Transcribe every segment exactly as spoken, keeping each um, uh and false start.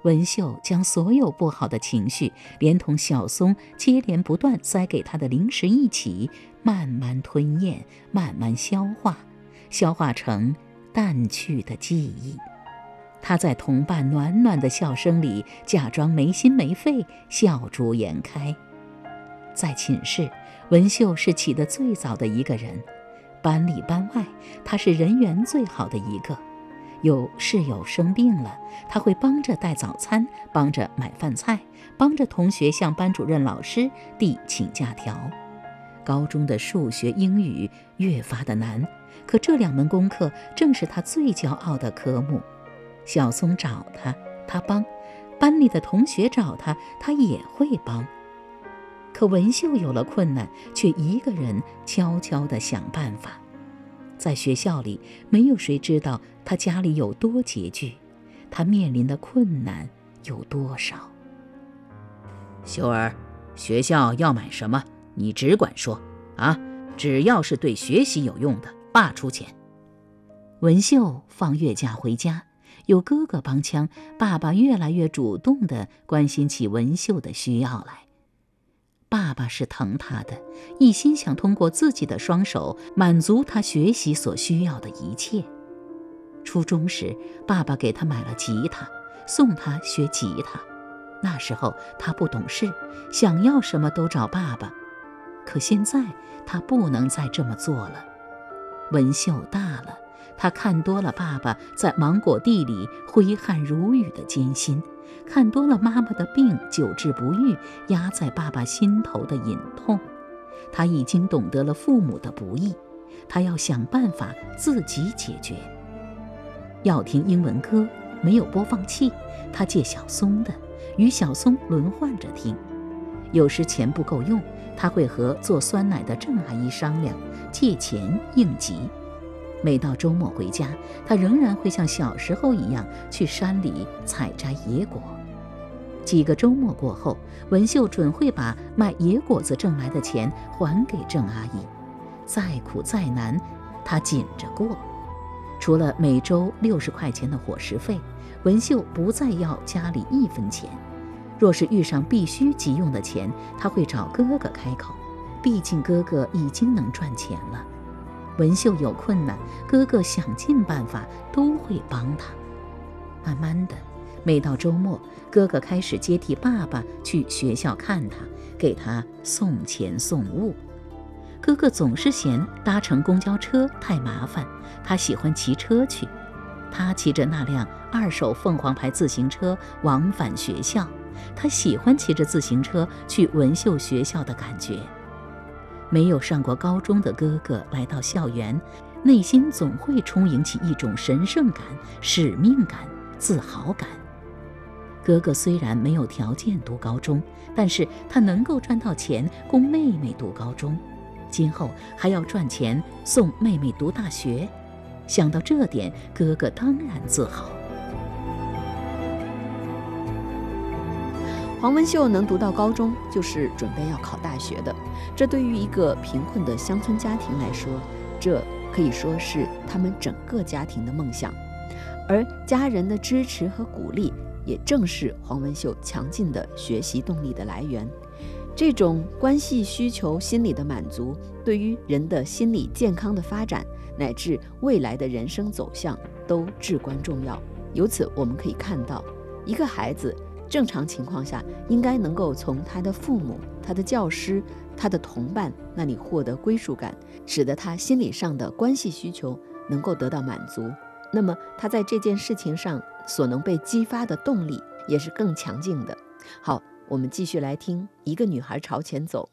文秀将所有不好的情绪连同小松接连不断塞给他的零食一起慢慢吞咽，慢慢消化，消化成淡去的记忆。他在同伴暖暖的笑声里假装没心没肺，笑逐颜开。在寝室，文秀是起得最早的一个人，班里班外他是人缘最好的一个。有室友生病了，他会帮着带早餐，帮着买饭菜，帮着同学向班主任老师递请假条。高中的数学英语越发的难，可这两门功课正是他最骄傲的科目。小松找他，他帮；班里的同学找他，他也会帮。可文秀有了困难，却一个人悄悄地想办法。在学校里，没有谁知道他家里有多拮据，他面临的困难有多少。 秀儿，学校要买什么，你只管说啊，只要是对学习有用的，爸出钱。 文秀放月假回家，有哥哥帮腔，爸爸越来越主动地关心起文秀的需要来。爸爸是疼他的，一心想通过自己的双手满足他学习所需要的一切。初中时，爸爸给他买了吉他，送他学吉他。那时候他不懂事，想要什么都找爸爸。可现在他不能再这么做了。文秀大了，他看多了爸爸在芒果地里挥汗如雨的艰辛，看多了妈妈的病久治不愈，压在爸爸心头的隐痛。他已经懂得了父母的不易，他要想办法自己解决。要听英文歌，没有播放器，他借小松的，与小松轮换着听。有时钱不够用，他会和做酸奶的郑阿姨商量，借钱应急。每到周末回家，他仍然会像小时候一样去山里采摘野果。几个周末过后，文秀准会把卖野果子挣来的钱还给郑阿姨。再苦再难，他紧着过。除了每周六十块钱的伙食费，文秀不再要家里一分钱。若是遇上必须急用的钱，他会找哥哥开口，毕竟哥哥已经能赚钱了。文秀有困难，哥哥想尽办法都会帮他。慢慢的，每到周末，哥哥开始接替爸爸去学校看他，给他送钱送物。哥哥总是嫌搭乘公交车太麻烦，他喜欢骑车去。他骑着那辆二手凤凰牌自行车往返学校，他喜欢骑着自行车去文秀学校的感觉。没有上过高中的哥哥来到校园，内心总会充盈起一种神圣感、使命感、自豪感。哥哥虽然没有条件读高中，但是他能够赚到钱供妹妹读高中，今后还要赚钱送妹妹读大学。想到这点，哥哥当然自豪。 黄文秀能读到高中，就是准备要考大学的。这对于一个贫困的乡村家庭来说，这可以说是他们整个家庭的梦想。而家人的支持和鼓励，也正是黄文秀强劲的学习动力的来源。这种关系需求心理的满足，对于人的心理健康的发展，乃至未来的人生走向，都至关重要。由此我们可以看到，一个孩子正常情况下应该能够从他的父母、他的教师、他的同伴那里获得归属感，使得他心理上的关系需求能够得到满足。那么他在这件事情上所能被激发的动力也是更强劲的。好，我们继续来听《一个女孩朝前走》。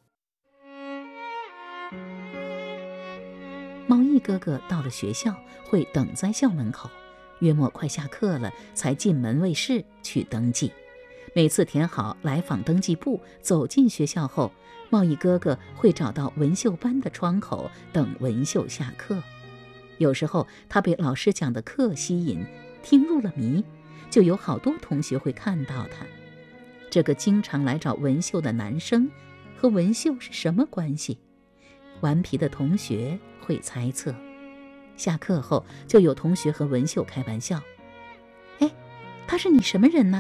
毛衣哥哥到了学校会等在校门口，约莫快下课了才进门卫室去登记。每次填好来访登记簿，走进学校后，贸易哥哥会找到文秀班的窗口等文秀下课。有时候他被老师讲的课吸引，听入了迷，就有好多同学会看到他。这个经常来找文秀的男生和文秀是什么关系？顽皮的同学会猜测。下课后就有同学和文秀开玩笑：“哎，他是你什么人呢？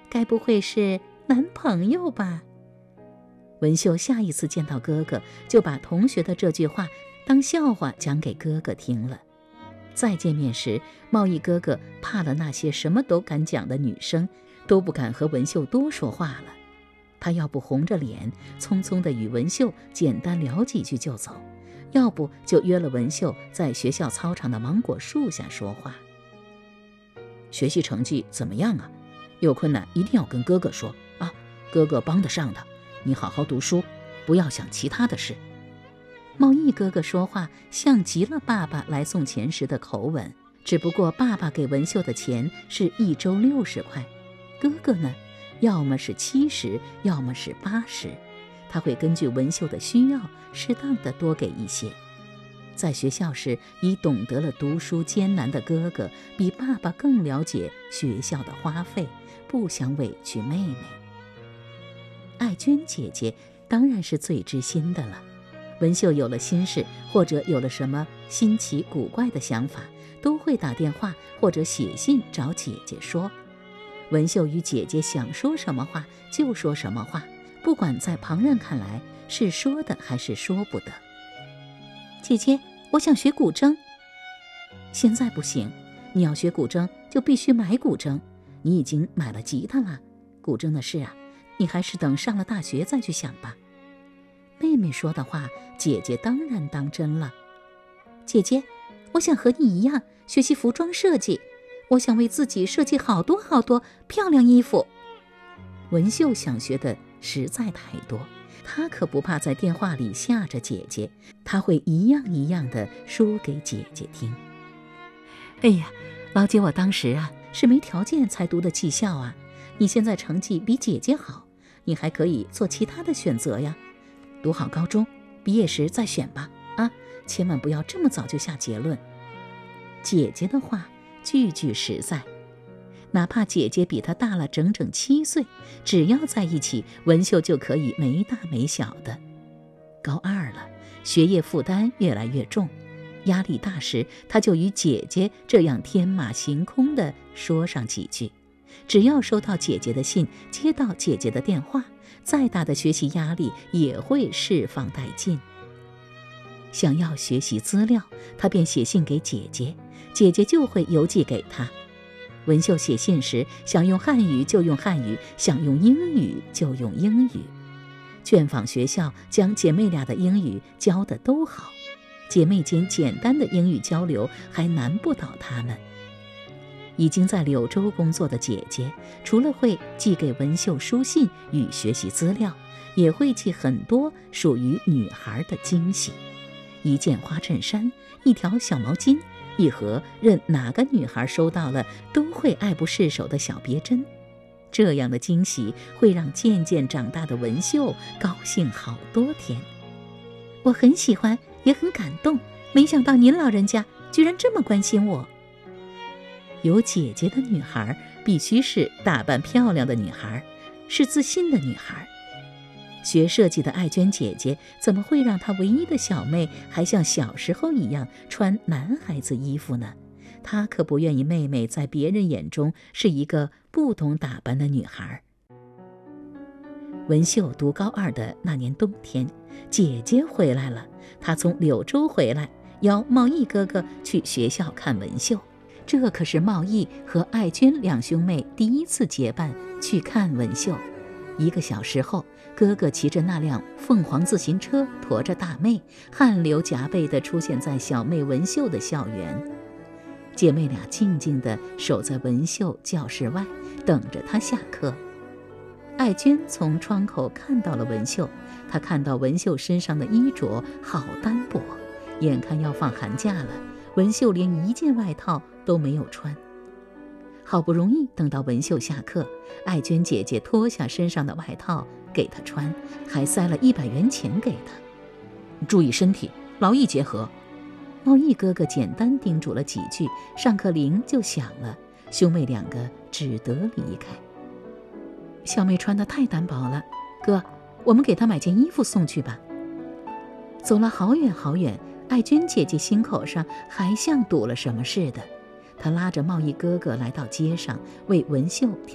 该不会是男朋友吧？文秀下一次见到哥哥，就把同学的这句话当笑话讲给哥哥听了。再见面时，贸易哥哥怕了那些什么都敢讲的女生，都不敢和文秀多说话了。他要不红着脸匆匆地与文秀简单聊几句就走，要不就约了文秀在学校操场的芒果树下说话。学习成绩怎么样啊？有困难一定要跟哥哥说啊，哥哥帮得上的。你好好读书，不要想其他的事。贸易哥哥说话像极了爸爸来送钱时的口吻，只不过爸爸给文秀的钱是一周六十块，哥哥呢，要么是七十，要么是八十，他会根据文秀的需要适当的多给一些。在学校时，已懂得了读书艰难的哥哥比爸爸更了解学校的花费，不想委屈妹妹。爱娟姐姐当然是最知心的了，文秀有了心事或者有了什么新奇古怪的想法，都会打电话或者写信找姐姐说。文秀与姐姐想说什么话就说什么话，不管在旁人看来是说的还是说不得。姐姐，我想学古筝。现在不行，你要学古筝就必须买古筝，你已经买了吉他了，古筝的事啊，你还是等上了大学再去想吧。妹妹说的话，姐姐当然当真了。姐姐，我想和你一样学习服装设计，我想为自己设计好多好多漂亮衣服。文秀想学的实在太多，她可不怕在电话里吓着姐姐，她会一样一样的说给姐姐听。哎呀，老姐，我当时啊是没条件才读的技校啊，你现在成绩比姐姐好，你还可以做其他的选择呀。读好高中，毕业时再选吧，啊，千万不要这么早就下结论。姐姐的话句句实在，哪怕姐姐比她大了整整七岁，只要在一起，文秀就可以没大没小的。高二了，学业负担越来越重，压力大时，她就与姐姐这样天马行空地说上几句。只要收到姐姐的信，接到姐姐的电话，再大的学习压力也会释放殆尽。想要学习资料，她便写信给姐姐，姐姐就会邮寄给她。文秀写信时，想用汉语就用汉语，想用英语就用英语。眷访学校，将姐妹俩的英语教得都好，姐妹间简单的英语交流还难不倒她们。已经在柳州工作的姐姐，除了会寄给文秀书信与学习资料，也会寄很多属于女孩的惊喜。一件花衬衫，一条小毛巾，一盒任哪个女孩收到了都会爱不释手的小别针。这样的惊喜会让渐渐长大的文秀高兴好多天。我很喜欢，也很感动，没想到您老人家居然这么关心我。有姐姐的女孩必须是打扮漂亮的女孩，是自信的女孩。学设计的爱娟姐姐怎么会让她唯一的小妹还像小时候一样穿男孩子衣服呢？她可不愿意妹妹在别人眼中是一个不懂打扮的女孩。文秀读高二的那年冬天，姐姐回来了，她从柳州回来，邀茂义哥哥去学校看文秀。这可是茂义和爱娟两兄妹第一次结伴去看文秀。一个小时后，哥哥骑着那辆凤凰自行车，驮着大妹，汗流浃背地出现在小妹文秀的校园。姐妹俩静静地守在文秀教室外，等着她下课。爱娟从窗口看到了文秀，她看到文秀身上的衣着好单薄，眼看要放寒假了，文秀连一件外套都没有穿。好不容易等到文秀下课，爱娟姐姐脱下身上的外套给她穿，还塞了一百元钱给她。注意身体，劳逸结合。茂义哥哥简单叮嘱了几句，上课铃就响了，兄妹两个只得离开。小妹穿得太单薄了，哥，我们给她买件衣服送去吧。走了好远好远，爱娟姐姐心口上还像堵了什么似的。她拉着茂义哥哥来到街上，为文秀挑